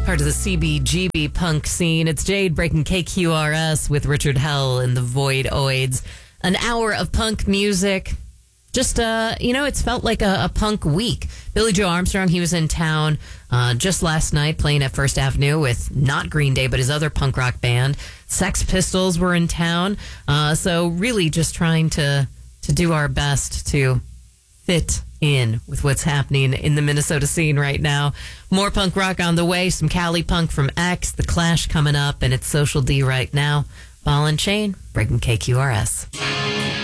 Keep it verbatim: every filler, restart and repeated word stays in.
part of the C B G B punk scene. It's Jade breaking K Q R S with Richard Hell and the Voidoids. An hour of punk music. Just, uh, you know, it's felt like a, a punk week. Billy Joe Armstrong, he was in town uh, just last night playing at First Avenue with not Green Day, but his other punk rock band. Sex Pistols were in town. Uh, so really just trying to, to do our best to fit in with what's happening in the Minnesota scene right now. More punk rock on the way. Some Cali punk from X, The Clash coming up, and it's Social D right now. Ball and Chain, breaking K Q R S.